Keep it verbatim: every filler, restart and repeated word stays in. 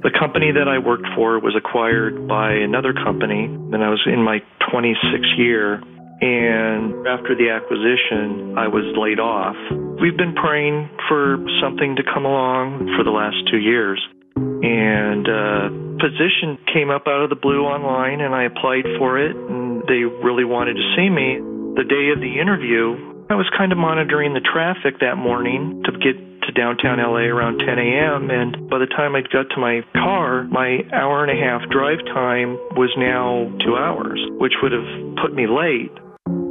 The company that I worked for was acquired by another company, and I was in my twenty-sixth year. And after the acquisition, I was laid off. We've been praying for something to come along for the last two years. And a position came up out of the blue online, and I applied for it, and they really wanted to see me. The day of the interview, I was kind of monitoring the traffic that morning to get to downtown L A around ten a.m. And by the time I got to my car, my hour and a half drive time was now two hours, which would have put me late.